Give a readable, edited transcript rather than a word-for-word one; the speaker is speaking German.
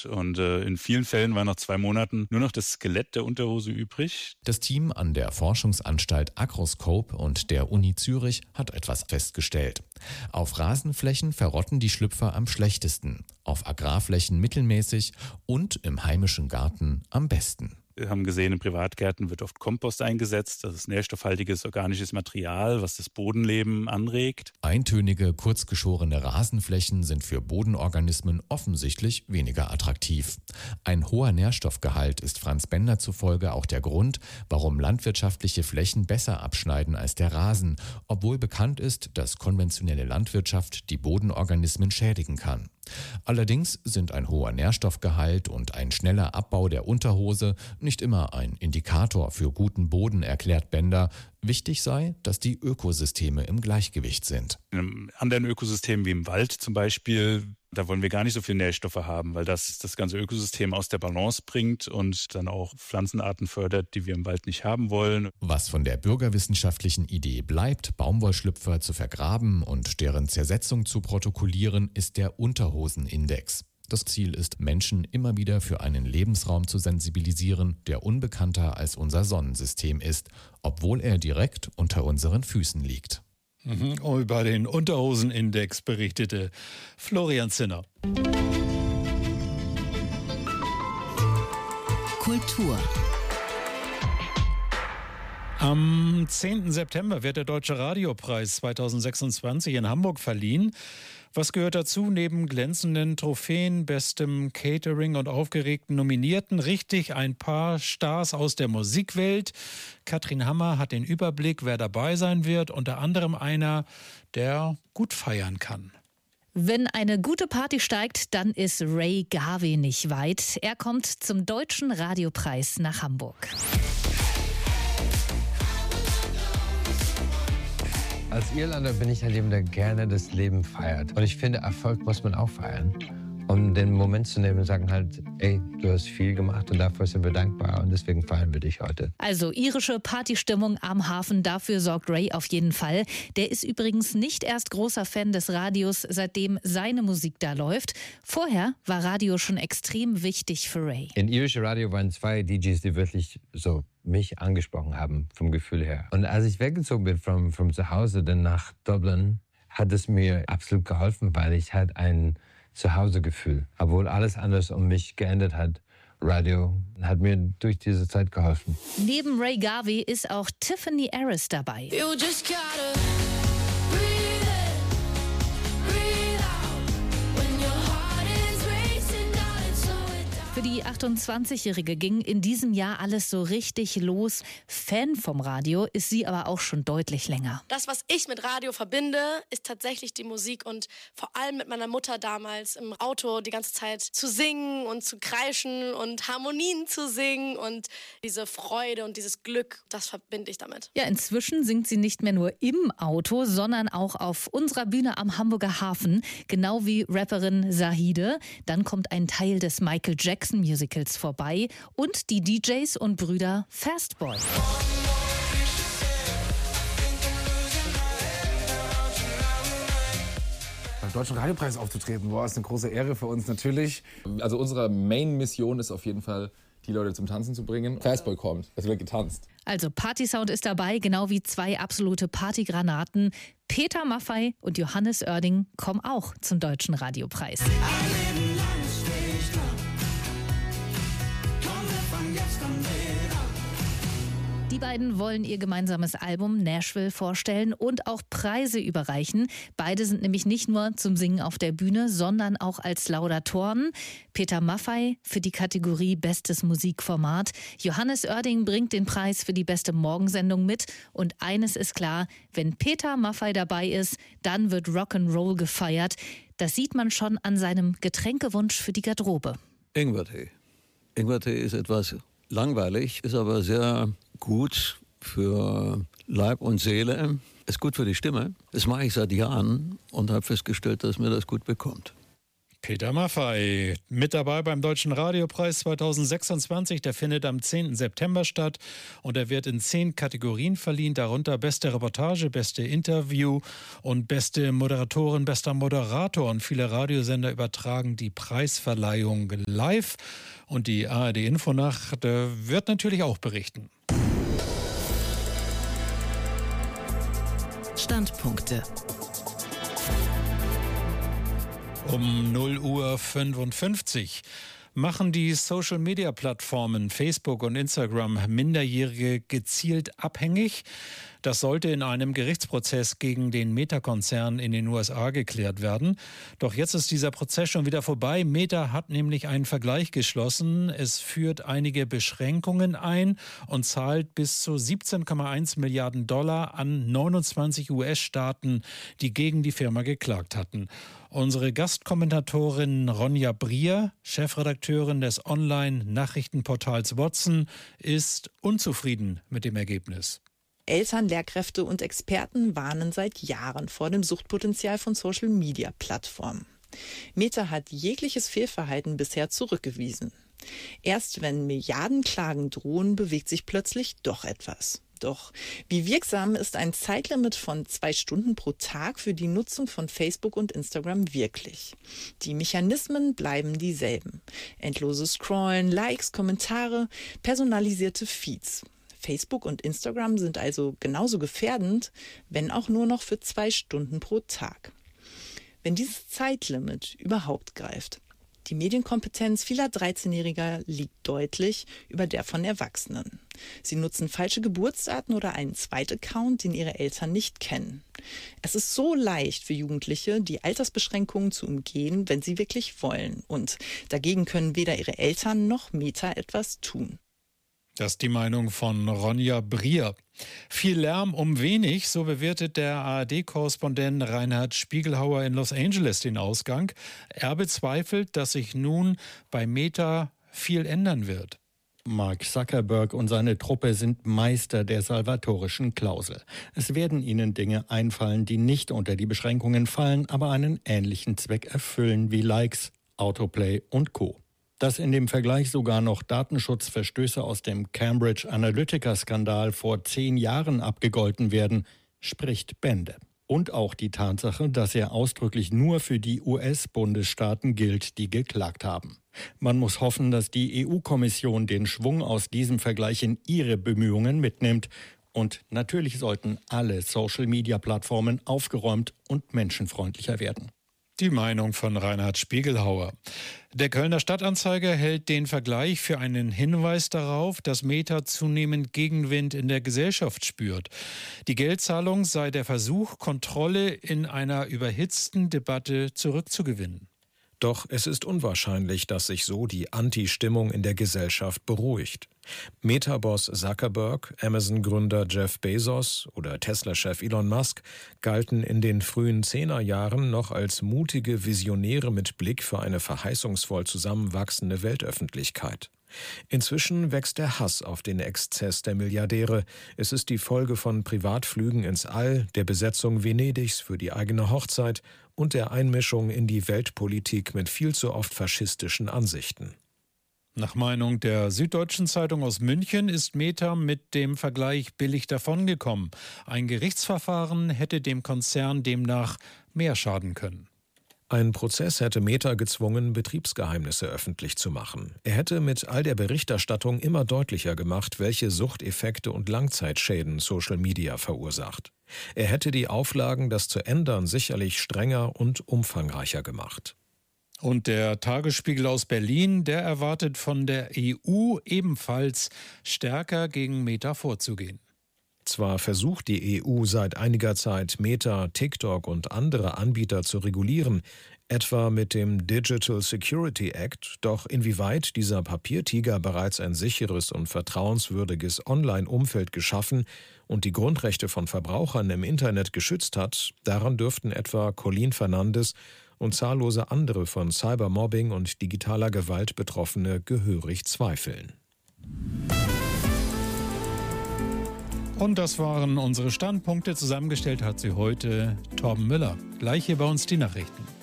Und in vielen Fällen war nach 2 Monaten nur noch das Skelett der Unterhose übrig. Das Team an der Forschungsanstalt Agroscope und der Uni Zürich hat etwas festgestellt. Auf Rasenflächen verrotten die Schlüpfer am schlechtesten, auf Agrarflächen mittelmäßig und im heimischen Garten am besten. Wir haben gesehen, in Privatgärten wird oft Kompost eingesetzt. Das ist nährstoffhaltiges organisches Material, was das Bodenleben anregt. Eintönige, kurzgeschorene Rasenflächen sind für Bodenorganismen offensichtlich weniger attraktiv. Ein hoher Nährstoffgehalt ist Franz Bender zufolge auch der Grund, warum landwirtschaftliche Flächen besser abschneiden als der Rasen, obwohl bekannt ist, dass konventionelle Landwirtschaft die Bodenorganismen schädigen kann. Allerdings sind ein hoher Nährstoffgehalt und ein schneller Abbau der Unterhose nicht immer ein Indikator für guten Boden, erklärt Bender. Wichtig sei, dass die Ökosysteme im Gleichgewicht sind. In anderen Ökosystemen wie im Wald zum Beispiel, da wollen wir gar nicht so viel Nährstoffe haben, weil das ganze Ökosystem aus der Balance bringt und dann auch Pflanzenarten fördert, die wir im Wald nicht haben wollen. Was von der bürgerwissenschaftlichen Idee bleibt, Baumwollschlüpfer zu vergraben und deren Zersetzung zu protokollieren, ist der Unterhosenindex. Das Ziel ist, Menschen immer wieder für einen Lebensraum zu sensibilisieren, der unbekannter als unser Sonnensystem ist, obwohl er direkt unter unseren Füßen liegt. Über den Unterhosenindex berichtete Florian Zinner. Kultur. Am 10. September wird der Deutsche Radiopreis 2026 in Hamburg verliehen. Was gehört dazu? Neben glänzenden Trophäen, bestem Catering und aufgeregten Nominierten richtig ein paar Stars aus der Musikwelt. Katrin Hammer hat den Überblick, wer dabei sein wird. Unter anderem einer, der gut feiern kann. Wenn eine gute Party steigt, dann ist Ray Garvey nicht weit. Er kommt zum Deutschen Radiopreis nach Hamburg. Als Irlander bin ich halt jemand, der gerne das Leben feiert. Und ich finde, Erfolg muss man auch feiern. Um den Moment zu nehmen und sagen halt, ey, du hast viel gemacht und dafür sind wir dankbar und deswegen feiern wir dich heute. Also irische Partystimmung am Hafen, dafür sorgt Ray auf jeden Fall. Der ist übrigens nicht erst großer Fan des Radios, seitdem seine Musik da läuft. Vorher war Radio schon extrem wichtig für Ray. In irische Radio waren 2 DJs, die wirklich so mich angesprochen haben, vom Gefühl her. Und als ich weggezogen bin von zu Hause dann nach Dublin, hat es mir absolut geholfen, weil ich halt ein Zuhausegefühl, obwohl alles anders um mich geändert hat. Radio hat mir durch diese Zeit geholfen. Neben Ray Garvey ist auch Tiffany Harris dabei. Für die 28-Jährige ging in diesem Jahr alles so richtig los. Fan vom Radio ist sie aber auch schon deutlich länger. Das, was ich mit Radio verbinde, ist tatsächlich die Musik und vor allem mit meiner Mutter damals im Auto die ganze Zeit zu singen und zu kreischen und Harmonien zu singen und diese Freude und dieses Glück, das verbinde ich damit. Ja, inzwischen singt sie nicht mehr nur im Auto, sondern auch auf unserer Bühne am Hamburger Hafen, genau wie Rapperin Zahide. Dann kommt ein Teil des Michael Jackson Musicals vorbei und die DJs und Brüder Fastboy. Beim Deutschen Radiopreis aufzutreten, ist eine große Ehre für uns natürlich. Also unsere Main-Mission ist auf jeden Fall, die Leute zum Tanzen zu bringen. Fastboy kommt, es wird getanzt. Also Partysound ist dabei, genau wie 2 absolute Partygranaten. Peter Maffay und Johannes Oerding kommen auch zum Deutschen Radiopreis. Die beiden wollen ihr gemeinsames Album Nashville vorstellen und auch Preise überreichen. Beide sind nämlich nicht nur zum Singen auf der Bühne, sondern auch als Laudatoren. Peter Maffay für die Kategorie Bestes Musikformat. Johannes Oerding bringt den Preis für die beste Morgensendung mit. Und eines ist klar, wenn Peter Maffay dabei ist, dann wird Rock'n'Roll gefeiert. Das sieht man schon an seinem Getränkewunsch für die Garderobe. Ingwertee. Ingwertee ist etwas langweilig, ist aber sehr gut für Leib und Seele, ist gut für die Stimme. Das mache ich seit Jahren und habe festgestellt, dass mir das gut bekommt. Peter Maffay mit dabei beim Deutschen Radiopreis 2026. Der findet am 10. September statt und er wird in 10 Kategorien verliehen, darunter beste Reportage, beste Interview und beste Moderatorin, bester Moderator. Und viele Radiosender übertragen die Preisverleihung live und die ARD Infonacht wird natürlich auch berichten. Standpunkte. Um 0:55 Uhr machen die Social-Media-Plattformen Facebook und Instagram Minderjährige gezielt abhängig. Das sollte in einem Gerichtsprozess gegen den Meta-Konzern in den USA geklärt werden. Doch jetzt ist dieser Prozess schon wieder vorbei. Meta hat nämlich einen Vergleich geschlossen. Es führt einige Beschränkungen ein und zahlt bis zu 17,1 Milliarden Dollar an 29 US-Staaten, die gegen die Firma geklagt hatten. Unsere Gastkommentatorin Ronja Brier, Chefredakteurin des Online-Nachrichtenportals Watson, ist unzufrieden mit dem Ergebnis. Eltern, Lehrkräfte und Experten warnen seit Jahren vor dem Suchtpotenzial von Social-Media-Plattformen. Meta hat jegliches Fehlverhalten bisher zurückgewiesen. Erst wenn Milliardenklagen drohen, bewegt sich plötzlich doch etwas. Doch wie wirksam ist ein Zeitlimit von 2 Stunden pro Tag für die Nutzung von Facebook und Instagram wirklich? Die Mechanismen bleiben dieselben. Endloses Scrollen, Likes, Kommentare, personalisierte Feeds. Facebook und Instagram sind also genauso gefährdend, wenn auch nur noch für 2 Stunden pro Tag. Wenn dieses Zeitlimit überhaupt greift. Die Medienkompetenz vieler 13-Jähriger liegt deutlich über der von Erwachsenen. Sie nutzen falsche Geburtsdaten oder einen Zweitaccount, den ihre Eltern nicht kennen. Es ist so leicht für Jugendliche, die Altersbeschränkungen zu umgehen, wenn sie wirklich wollen. Und dagegen können weder ihre Eltern noch Meta etwas tun. Das ist die Meinung von Ronja Brier. Viel Lärm um wenig, so bewertet der ARD-Korrespondent Reinhard Spiegelhauer in Los Angeles den Ausgang. Er bezweifelt, dass sich nun bei Meta viel ändern wird. Mark Zuckerberg und seine Truppe sind Meister der salvatorischen Klausel. Es werden ihnen Dinge einfallen, die nicht unter die Beschränkungen fallen, aber einen ähnlichen Zweck erfüllen wie Likes, Autoplay und Co. Dass in dem Vergleich sogar noch Datenschutzverstöße aus dem Cambridge Analytica-Skandal vor 10 Jahren abgegolten werden, spricht Bände. Und auch die Tatsache, dass er ausdrücklich nur für die US-Bundesstaaten gilt, die geklagt haben. Man muss hoffen, dass die EU-Kommission den Schwung aus diesem Vergleich in ihre Bemühungen mitnimmt. Und natürlich sollten alle Social-Media-Plattformen aufgeräumt und menschenfreundlicher werden. Die Meinung von Reinhard Spiegelhauer. Der Kölner Stadtanzeiger hält den Vergleich für einen Hinweis darauf, dass Meta zunehmend Gegenwind in der Gesellschaft spürt. Die Geldzahlung sei der Versuch, Kontrolle in einer überhitzten Debatte zurückzugewinnen. Doch es ist unwahrscheinlich, dass sich so die Anti-Stimmung in der Gesellschaft beruhigt. Meta-Boss Zuckerberg, Amazon-Gründer Jeff Bezos oder Tesla-Chef Elon Musk galten in den frühen 10er-Jahren noch als mutige Visionäre mit Blick für eine verheißungsvoll zusammenwachsende Weltöffentlichkeit. Inzwischen wächst der Hass auf den Exzess der Milliardäre. Es ist die Folge von Privatflügen ins All, der Besetzung Venedigs für die eigene Hochzeit und der Einmischung in die Weltpolitik mit viel zu oft faschistischen Ansichten. Nach Meinung der Süddeutschen Zeitung aus München ist Meta mit dem Vergleich billig davongekommen. Ein Gerichtsverfahren hätte dem Konzern demnach mehr schaden können. Ein Prozess hätte Meta gezwungen, Betriebsgeheimnisse öffentlich zu machen. Er hätte mit all der Berichterstattung immer deutlicher gemacht, welche Suchteffekte und Langzeitschäden Social Media verursacht. Er hätte die Auflagen, das zu ändern, sicherlich strenger und umfangreicher gemacht. Und der Tagesspiegel aus Berlin, der erwartet von der EU ebenfalls stärker gegen Meta vorzugehen. Zwar versucht die EU seit einiger Zeit, Meta, TikTok und andere Anbieter zu regulieren, etwa mit dem Digital Security Act, doch inwieweit dieser Papiertiger bereits ein sicheres und vertrauenswürdiges Online-Umfeld geschaffen und die Grundrechte von Verbrauchern im Internet geschützt hat, daran dürften etwa Colin Fernandes und zahllose andere von Cybermobbing und digitaler Gewalt Betroffene gehörig zweifeln. Und das waren unsere Standpunkte. Zusammengestellt hat sie heute Torben Müller. Gleich hier bei uns die Nachrichten.